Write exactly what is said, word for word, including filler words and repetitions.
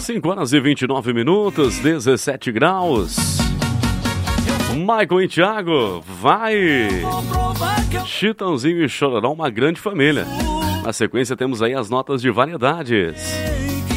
cinco horas e vinte e nove minutos, dezessete graus. Michael e Thiago, vai! Chitãozinho e Chororó, uma grande família. Na sequência temos aí as notas de variedades.